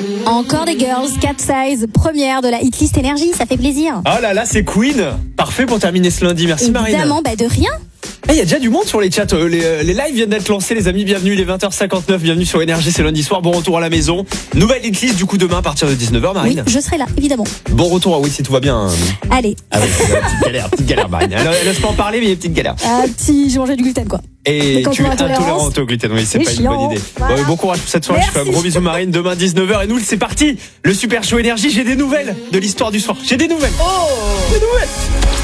Encore des girls, Capsize, première de la hitlist énergie, ça fait plaisir. Oh là là, c'est Queen. Parfait pour terminer ce lundi. Merci Marine. Évidemment, de rien. Il y a déjà du monde sur les chats. Les lives viennent d'être lancés, les amis. Bienvenue, il est 20h59. Bienvenue sur Énergie, c'est lundi soir. Bon retour à la maison. Nouvelle hitlist du coup demain à partir de 19h, Marine. Oui, je serai là, évidemment. Bon retour, oui, si tout va bien. Allez. Ah oui, petite galère, Marine. Elle laisse pas en parler, mais il y a une petite galère. J'ai mangé du gluten, quoi. Et tu es intolérante au gluten, oui, c'est pas une bonne idée. Voilà. Bon courage pour cette soirée. Merci. Je fais un gros bisou, Marine. Demain 19h et nous, c'est parti. Le super show Énergie. J'ai des nouvelles de l'histoire du soir. J'ai des nouvelles. Des nouvelles.